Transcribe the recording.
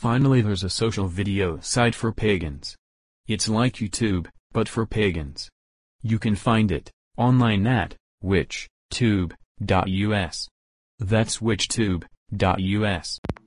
Finally, there's a social video site for pagans. It's like YouTube, but for pagans. You can find it online at witchtube.us. That's witchtube.us.